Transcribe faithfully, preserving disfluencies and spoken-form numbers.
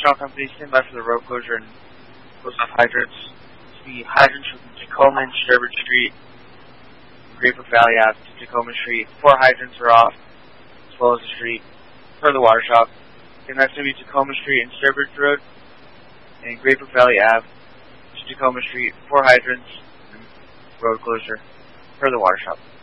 Strong Company, stand by for the road closure and close off hydrants. The hydrants from Tacoma and Sturbridge Street, Grapevine Valley Ave to Tacoma Street. Four hydrants are off, as well as the street, for the water shop. And that's going to be Tacoma Street and Sturbridge Road, and Grapevine Valley Ave to Tacoma Street. Four hydrants and road closure for the water shop.